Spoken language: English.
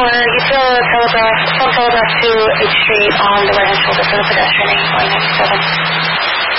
corner, you feel a telegraph, from Telegraph to H Street on the right-hand shoulder for the pedestrian going 97.